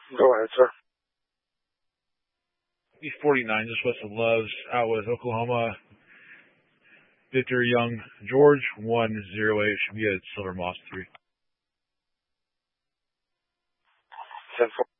Go ahead, sir. East 49, just west of Loves, out with Oklahoma. Victor Young George 108 should be at Silver Moss 3. 10-4.